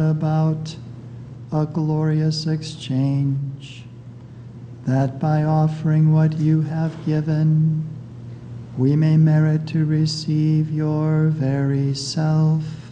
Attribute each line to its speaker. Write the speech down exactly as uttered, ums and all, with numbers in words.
Speaker 1: about a glorious exchange, that by offering what you have given, we may merit to receive your very self.